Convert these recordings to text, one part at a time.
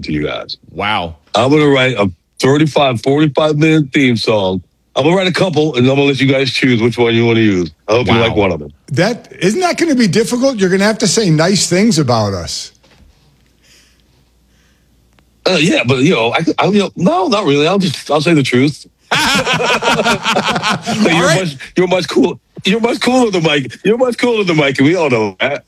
to you guys. Wow. I'm going to write a 45-minute theme song. I'm going to write a couple, and I'm going to let you guys choose which one you want to use. I hope you like one of them. Isn't that going to be difficult? You're going to have to say nice things about us. Yeah, but no, not really. I'll say the truth. You're much cool. You're much cooler than Mike. You're much cooler than Mike, and we all know that.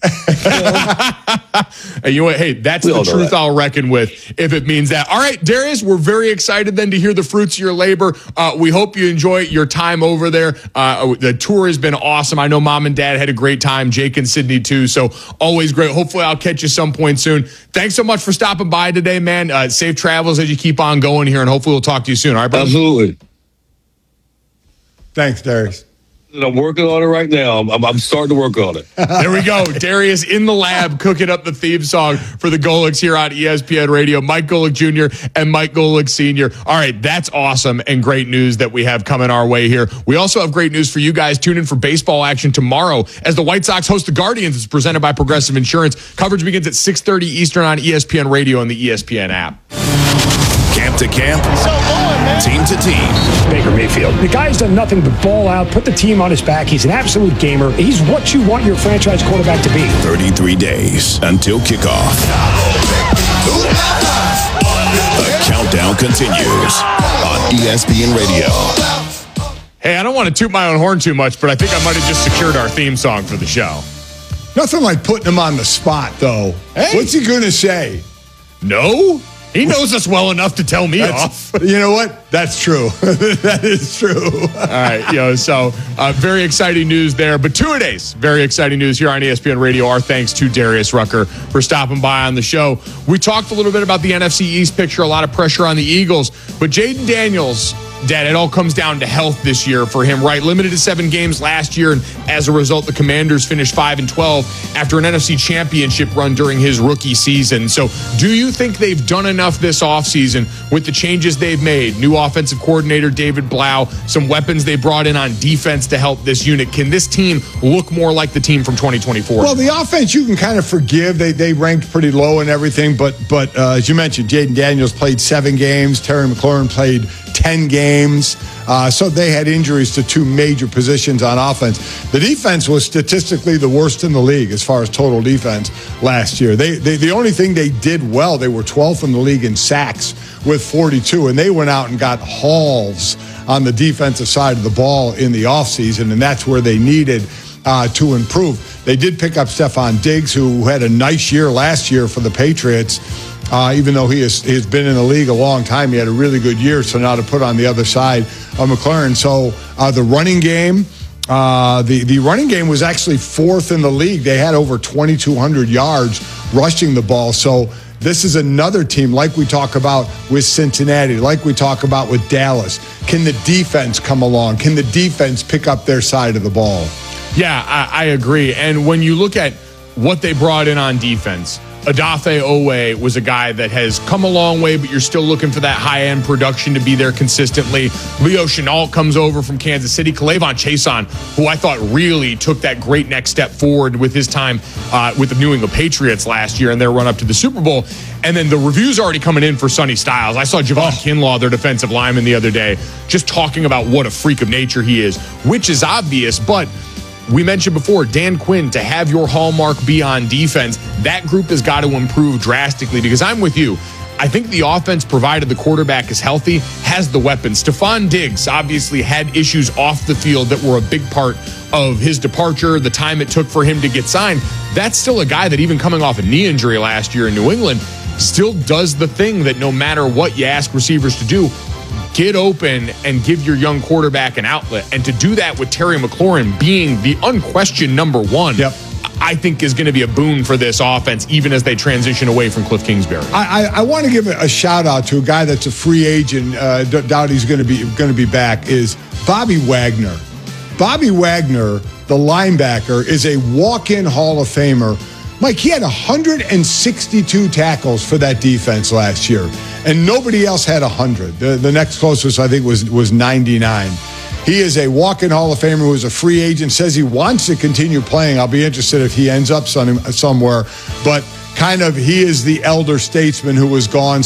Hey, that's the truth I'll reckon with if it means that. All right, Darius, we're very excited then to hear the fruits of your labor. We hope you enjoy your time over there. The tour has been awesome. I know Mom and Dad had a great time, Jake and Sydney too, so always great. Hopefully I'll catch you some point soon. Thanks so much for stopping by today, man. Safe travels as you keep on going here, and hopefully we'll talk to you soon. All right, brother? Absolutely. Thanks, Darius. I'm working on it right now. I'm starting to work on it. There we go. Darius in the lab cooking up the theme song for the Golics here on ESPN Radio. Mike Golic Jr. and Mike Golic Sr. All right, that's awesome and great news that we have coming our way here. We also have great news for you guys. Tune in for baseball action tomorrow as the White Sox host the Guardians. It's presented by Progressive Insurance. Coverage begins at 6:30 Eastern on ESPN Radio and the ESPN app. Camp to camp, team to team. Baker Mayfield. The guy's done nothing but ball out, put the team on his back. He's an absolute gamer. He's what you want your franchise quarterback to be. 33 days until kickoff. The countdown continues on ESPN Radio. Hey, I don't want to toot my own horn too much, but I think I might have just secured our theme song for the show. Nothing like putting him on the spot, though. Hey. What's he going to say? No? He knows us well enough to tell me off. You know what? That's true. That is true. All right, so very exciting news there. But two-a-days, very exciting news here on ESPN Radio. Our thanks to Darius Rucker for stopping by on the show. We talked a little bit about the NFC East picture, a lot of pressure on the Eagles. But Jaden Daniels, Dad, it all comes down to health this year for him, right? Limited to 7 games last year, and as a result, the Commanders finished 5-12 after an NFC Championship run during his rookie season. So do you think they've done enough this offseason with the changes they've made? New offensive coordinator David Blau, some weapons they brought in on defense to help this unit. Can this team look more like the team from 2024? Well, the offense you can kind of forgive. They ranked pretty low and everything, but as you mentioned, Jaden Daniels played 7 games. Terry McLaurin played 10 games. So they had injuries to 2 major positions on offense. The defense was statistically the worst in the league as far as total defense last year. The only thing they did well, they were 12th in the league in sacks with 42, and they went out and got hauls on the defensive side of the ball in the offseason, and that's where they needed to improve. They did pick up Stephon Diggs, who had a nice year last year for the Patriots. Even though he has been in the league a long time, he had a really good year. So now to put on the other side of McLaurin. So the running game, the running game was actually 4th in the league. They had over 2,200 yards rushing the ball. So this is another team like we talk about with Cincinnati, like we talk about with Dallas. Can the defense come along? Can the defense pick up their side of the ball? Yeah, I agree. And when you look at what they brought in on defense, Odafe Owe was a guy that has come a long way, but you're still looking for that high-end production to be there consistently. Leo Chenal comes over from Kansas City. K'Lavon Chaisson, who I thought really took that great next step forward with his time with the New England Patriots last year and their run up to the Super Bowl. And then the reviews already coming in for Sonny Styles. I saw Javon Kinlaw, their defensive lineman, the other day, just talking about what a freak of nature he is, which is obvious, but we mentioned before, Dan Quinn, to have your hallmark be on defense, that group has got to improve drastically because I'm with you. I think the offense, provided the quarterback is healthy, has the weapons. Stephon Diggs obviously had issues off the field that were a big part of his departure, the time it took for him to get signed. That's still a guy that even coming off a knee injury last year in New England still does the thing that no matter what you ask receivers to do, get open and give your young quarterback an outlet. And to do that with Terry McLaurin being the unquestioned number 1, I think is going to be a boon for this offense, even as they transition away from Cliff Kingsbury. I want to give a shout out to a guy that's a free agent. Doubt he's going to be back. Is Bobby Wagner. Bobby Wagner, the linebacker, is a walk-in Hall of Famer. Mike, he had 162 tackles for that defense last year, and nobody else had 100. The next closest, I think, was 99. He is a walk-in Hall of Famer who is a free agent, says he wants to continue playing. I'll be interested if he ends up somewhere, but kind of he is the elder statesman who was gone